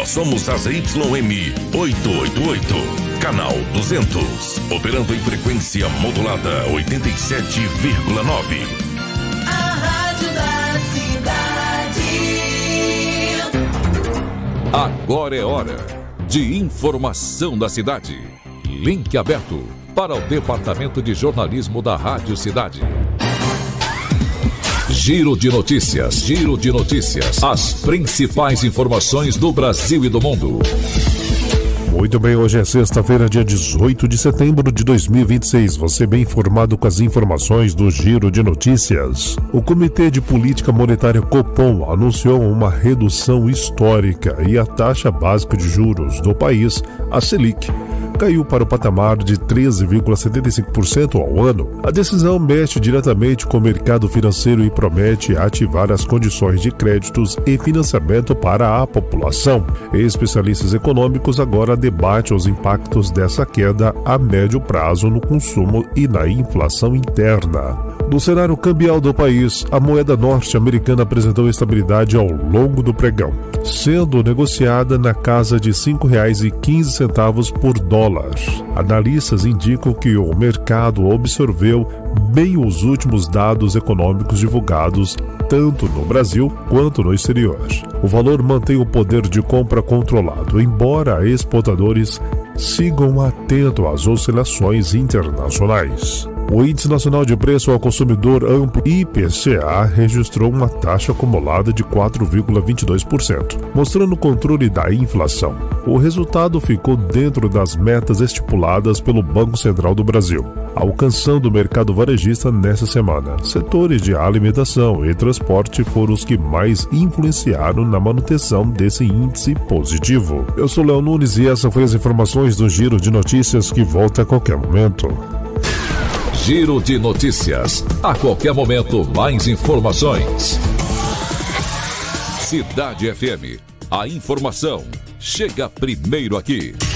somos a ZYM 888, canal 200, operando em frequência modulada 87,9. A rádio da cidade. Agora é hora de informação da cidade. Link aberto para o Departamento de Jornalismo da Rádio Cidade. Giro de notícias, giro de notícias. As principais informações do Brasil e do mundo. Muito bem, hoje é sexta-feira, dia 18 de setembro de 2026. Você bem informado com as informações do Giro de Notícias. O Comitê de Política Monetária Copom anunciou uma redução histórica e a taxa básica de juros do país, a Selic, caiu para o patamar de 13,75% ao ano. A decisão mexe diretamente com o mercado financeiro e promete ativar as condições de créditos e financiamento para a população. Especialistas econômicos agora debatem os impactos dessa queda a médio prazo no consumo e na inflação interna. No cenário cambial do país, a moeda norte-americana apresentou estabilidade ao longo do pregão, sendo negociada na casa de R$ 5,15 por dólar. Analistas indicam que o mercado absorveu bem os últimos dados econômicos divulgados tanto no Brasil quanto no exterior. O valor mantém o poder de compra controlado, embora exportadores sigam atentos às oscilações internacionais. O Índice Nacional de Preço ao Consumidor Amplo, IPCA, registrou uma taxa acumulada de 4,22%, mostrando o controle da inflação. O resultado ficou dentro das metas estipuladas pelo Banco Central do Brasil, alcançando o mercado varejista nesta semana. Setores de alimentação e transporte foram os que mais influenciaram na manutenção desse índice positivo. Eu sou Léo Nunes e essas foram as informações do Giro de Notícias, que volta a qualquer momento. Giro de notícias. A qualquer momento, mais informações. Cidade FM. A informação chega primeiro aqui.